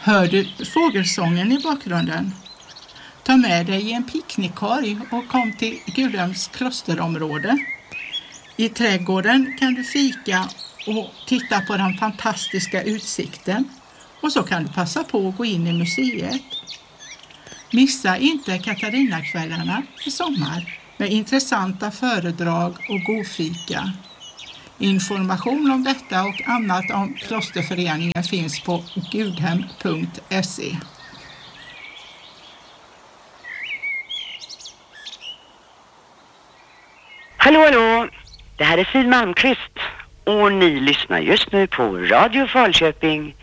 Hör du fågelsången i bakgrunden? Ta med dig en picknickkorg och kom till Gudhems klosterområde. I trädgården kan du fika och titta på den fantastiska utsikten. Och så kan du passa på att gå in i museet. Missa inte Katarinakvällarna i sommar med intressanta föredrag och godfika. Information om detta och annat om klosterföreningen finns på gudhem.se. Hallå, det här är Siw Malmqvist och ni lyssnar just nu på Radio Falköping